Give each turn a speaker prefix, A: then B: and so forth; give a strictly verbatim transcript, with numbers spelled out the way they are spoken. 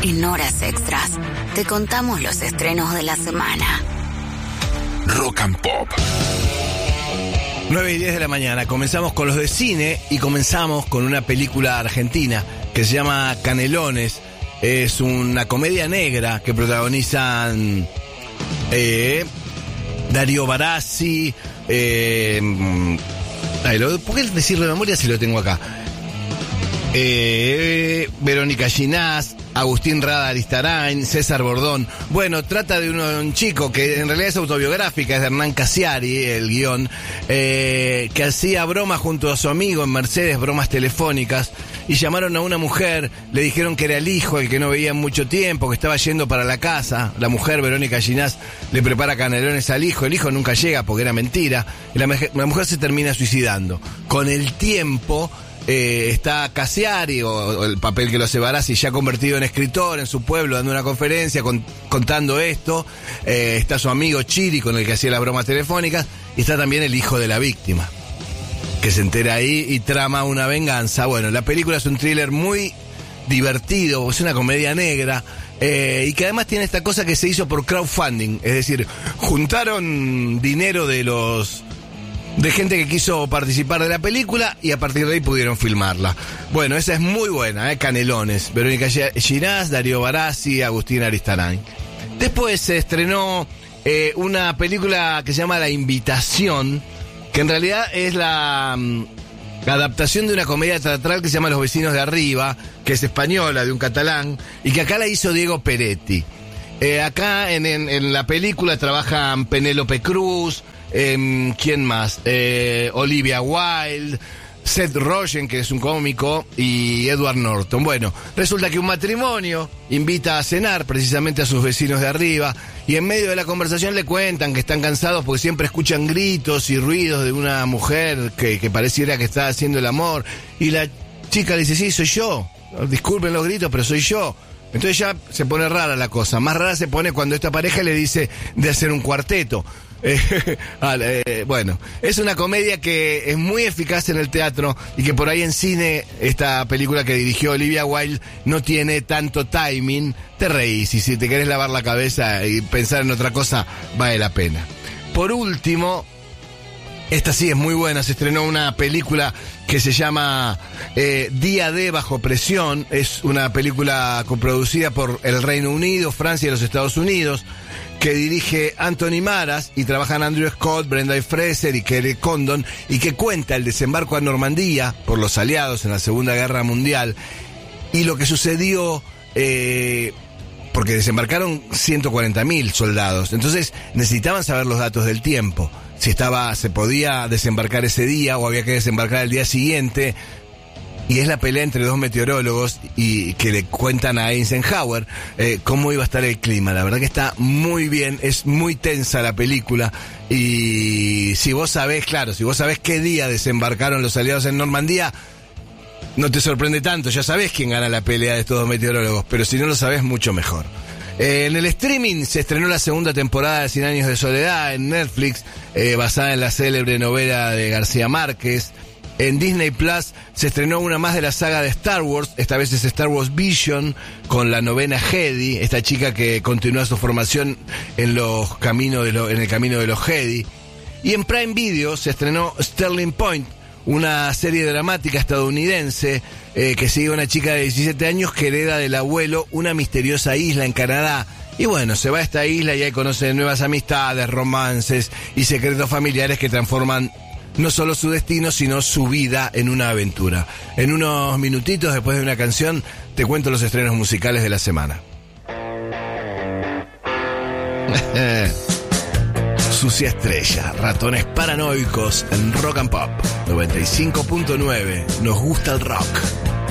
A: En Horas Extras te contamos los estrenos de la semana.
B: Rock and Pop.
C: nueve y diez de la mañana. Comenzamos con los de cine y comenzamos con una película argentina que se llama Canelones. Es una comedia negra que protagonizan eh, Darío Barassi. Eh, ay, lo, ¿Por qué decirlo de memoria si lo tengo acá? Eh, Verónica Ginás, Agustín Rada Aristarain, César Bordón. Bueno, trata de un, un chico que en realidad es autobiográfica, es de Hernán Casiari, el guión, eh, que hacía bromas junto a su amigo en Mercedes, bromas telefónicas, y llamaron a una mujer, le dijeron que era el hijo, el que no veía en mucho tiempo, que estaba yendo para la casa. La mujer, Verónica Ginás, le prepara canelones al hijo, el hijo nunca llega porque era mentira, y la, la mujer se termina suicidando. Con el tiempo... Eh, está Casiari, o, o el papel que lo hace Barassi, ya convertido en escritor en su pueblo, dando una conferencia con, contando esto. Eh, está su amigo Chiri, con el que hacía las bromas telefónicas, y está también el hijo de la víctima, que se entera ahí y trama una venganza. Bueno, la película es un thriller muy divertido, es una comedia negra, eh, y que además tiene esta cosa que se hizo por crowdfunding, es decir, juntaron dinero de los... de gente que quiso participar de la película y a partir de ahí pudieron filmarla. Bueno, esa es muy buena, ¿eh? Canelones. Verónica Ginás, Darío Barassi, Agustín Aristarain. Después se estrenó eh, una película que se llama La Invitación, que en realidad es la, la adaptación de una comedia teatral que se llama Los Vecinos de Arriba, que es española, de un catalán, y que acá la hizo Diego Peretti. Eh, acá en, en, en la película trabajan Penélope Cruz, Eh, ¿quién más? Eh, Olivia Wilde, Seth Rogen, que es un cómico, y Edward Norton. Bueno, resulta que un matrimonio invita a cenar precisamente a sus vecinos de arriba, y en medio de la conversación le cuentan que están cansados porque siempre escuchan gritos y ruidos de una mujer que, que pareciera que está haciendo el amor, y la chica le dice: sí, soy yo, disculpen los gritos, pero soy yo. Entonces ya se pone rara la cosa. Más rara se pone cuando esta pareja le dice de hacer un cuarteto. Eh, eh, bueno, es una comedia que es muy eficaz en el teatro y que por ahí en cine, esta película que dirigió Olivia Wilde, no tiene tanto timing. Te reís, y si te querés lavar la cabeza y pensar en otra cosa, vale la pena. Por último, esta sí es muy buena, se estrenó una película que se llama eh, Día D Bajo Presión. Es una película coproducida por el Reino Unido, Francia y los Estados Unidos, que dirige Anthony Maras y trabajan Andrew Scott, Brenda Fraser y Kerry Condon, y que cuenta el desembarco a Normandía por los aliados en la Segunda Guerra Mundial y lo que sucedió, eh, porque desembarcaron ciento cuarenta mil soldados, entonces necesitaban saber los datos del tiempo, si estaba, se podía desembarcar ese día o había que desembarcar el día siguiente. Y es la pelea entre dos meteorólogos y que le cuentan a Eisenhower eh, cómo iba a estar el clima. La verdad que está muy bien, es muy tensa la película. Y si vos sabés, claro, si vos sabés qué día desembarcaron los aliados en Normandía, no te sorprende tanto, ya sabés quién gana la pelea de estos dos meteorólogos, pero si no lo sabés, mucho mejor. Eh, en el streaming se estrenó la segunda temporada de Cien Años de Soledad en Netflix, eh, basada en la célebre novela de García Márquez. En Disney Plus se estrenó una más de la saga de Star Wars, esta vez es Star Wars Vision, con la novena Jedi, esta chica que continúa su formación en los caminos de lo, en el camino de los Jedi. Y en Prime Video se estrenó Sterling Point, una serie dramática estadounidense eh, que sigue a una chica de diecisiete años que hereda del abuelo una misteriosa isla en Canadá. Y bueno, se va a esta isla y ahí conoce nuevas amistades, romances y secretos familiares que transforman no solo su destino, sino su vida en una aventura. En unos minutitos, después de una canción, te cuento los estrenos musicales de la semana. Sucia Estrella, Ratones Paranoicos en Rock and Pop noventa y cinco punto nueve. Nos gusta el rock.